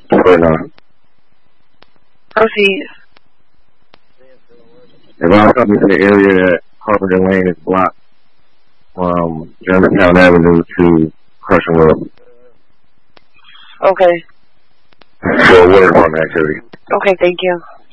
Or not. Proceed. If I'm coming to the area that Carpenter Lane is blocked from Germantown Avenue to Crushing Road. Okay. So, word on activity. Okay, thank you.